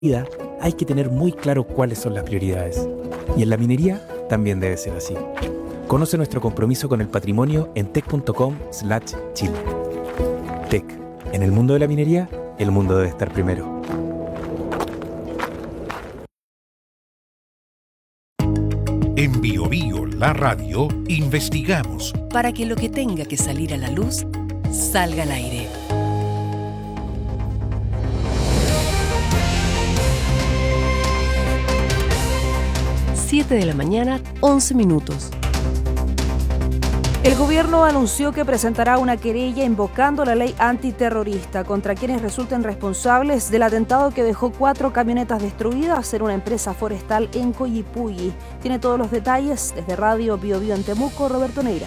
hay que tener muy claro cuáles son las prioridades. Y en la minería también debe ser así. Conoce nuestro compromiso con el patrimonio en tec.com/Chile. Tec. En el mundo de la minería, el mundo debe estar primero. En Bio Bio, la radio, investigamos para que lo que tenga que salir a la luz, salga al aire. Siete de la mañana, 11 minutos. El gobierno anunció que presentará una querella invocando la ley antiterrorista contra quienes resulten responsables del atentado que dejó 4 camionetas destruidas en una empresa forestal en Coyipulli. Tiene todos los detalles desde Radio Bio Bio en Temuco, Roberto Neira.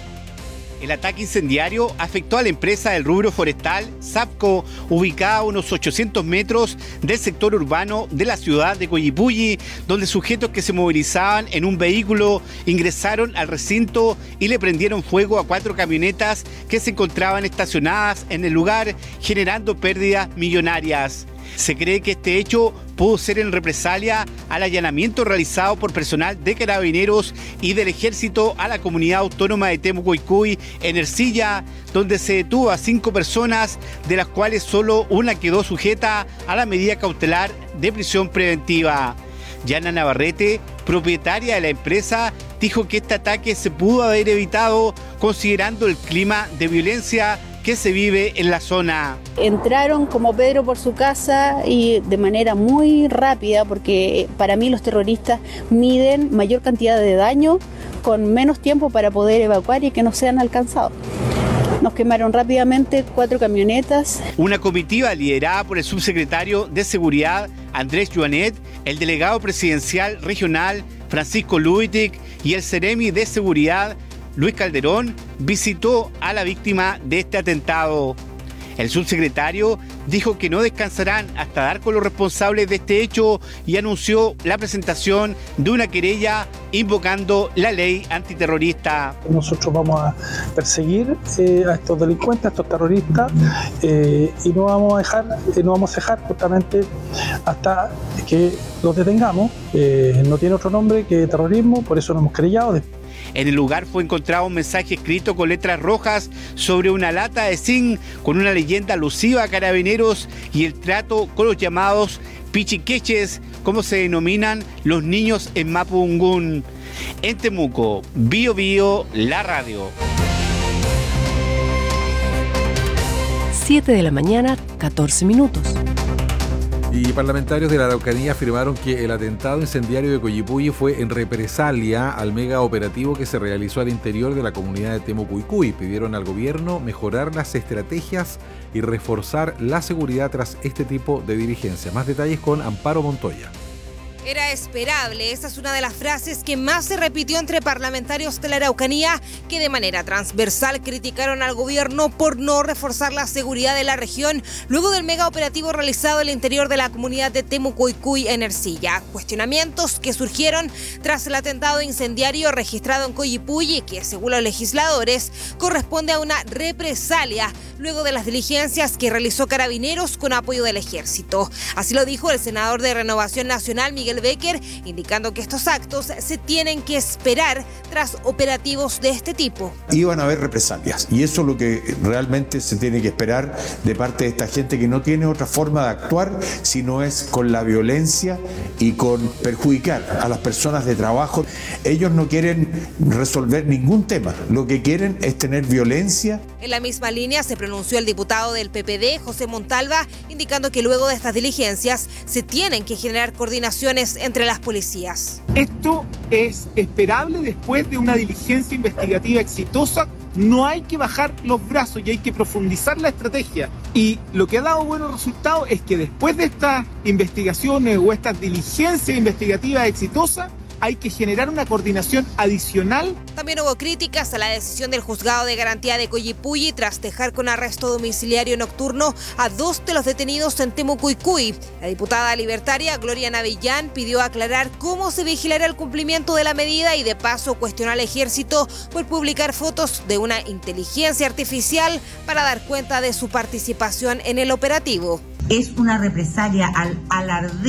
El ataque incendiario afectó a la empresa del rubro forestal SAPCO, ubicada a unos 800 metros del sector urbano de la ciudad de Coyipulli, donde sujetos que se movilizaban en un vehículo ingresaron al recinto y le prendieron fuego a 4 camionetas que se encontraban estacionadas en el lugar, generando pérdidas millonarias. Se cree que este hecho pudo ser en represalia al allanamiento realizado por personal de Carabineros y del Ejército a la comunidad autónoma de Temuco-Icuy en Ercilla, donde se detuvo a 5 personas, de las cuales solo una quedó sujeta a la medida cautelar de prisión preventiva. Yana Navarrete, propietaria de la empresa, dijo que este ataque se pudo haber evitado considerando el clima de violencia que se vive en la zona. Entraron como Pedro por su casa y de manera muy rápida, porque para mí los terroristas miden mayor cantidad de daño con menos tiempo para poder evacuar y que no sean alcanzados. Nos quemaron rápidamente 4 camionetas. Una comitiva liderada por el subsecretario de Seguridad, Andrés Joanet, el delegado presidencial regional, Francisco Luitic, y el Seremi de Seguridad, Luis Calderón, visitó a la víctima de este atentado. El subsecretario dijo que no descansarán hasta dar con los responsables de este hecho y anunció la presentación de una querella invocando la ley antiterrorista. Nosotros vamos a perseguir a estos delincuentes, a estos terroristas, y no vamos a dejar justamente hasta que los detengamos. No tiene otro nombre que terrorismo, por eso nos hemos querellado. En el lugar fue encontrado un mensaje escrito con letras rojas sobre una lata de zinc con una leyenda alusiva a Carabineros y el trato con los llamados pichiqueches, como se denominan los niños en Mapudungún. En Temuco, Bio Bio, la radio. 7 de la mañana, 14 minutos. Y parlamentarios de la Araucanía afirmaron que el atentado incendiario de Coyipulli fue en represalia al mega operativo que se realizó al interior de la comunidad de Temuco-Icuy. Pidieron al gobierno mejorar las estrategias y reforzar la seguridad tras este tipo de diligencia. Más detalles con Amparo Montoya. Era esperable, esa es una de las frases que más se repitió entre parlamentarios de la Araucanía, que de manera transversal criticaron al gobierno por no reforzar la seguridad de la región luego del mega operativo realizado al interior de la comunidad de Temuco-Icuy en Ercilla. Cuestionamientos que surgieron tras el atentado incendiario registrado en Coyipulli, que según los legisladores corresponde a una represalia luego de las diligencias que realizó Carabineros con apoyo del Ejército. Así lo dijo el senador de Renovación Nacional, Miguel Becker, indicando que estos actos se tienen que esperar tras operativos de este tipo. Iban a haber represalias y eso es lo que realmente se tiene que esperar de parte de esta gente que no tiene otra forma de actuar si no es con la violencia y con perjudicar a las personas de trabajo. Ellos no quieren resolver ningún tema, lo que quieren es tener violencia. En la misma línea se pronunció el diputado del PPD, José Montalva, indicando que luego de estas diligencias se tienen que generar coordinaciones entre las policías. Esto es esperable después de una diligencia investigativa exitosa. No hay que bajar los brazos y hay que profundizar la estrategia. Y lo que ha dado buenos resultados es que después de estas investigaciones o estas diligencias investigativas exitosas, hay que generar una coordinación adicional. También hubo críticas a la decisión del Juzgado de Garantía de Coyipulli tras dejar con arresto domiciliario nocturno a 2 de los detenidos en Temuco-Icuy. La diputada libertaria Gloria Navillán pidió aclarar cómo se vigilará el cumplimiento de la medida y de paso cuestionó al Ejército por publicar fotos de una inteligencia artificial para dar cuenta de su participación en el operativo. es una represalia al alarde